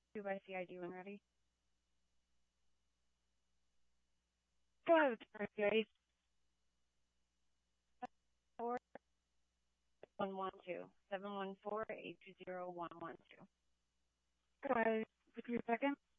2 by CID when ready. Go ahead with the CID. 714-820-112. Go ahead with your second.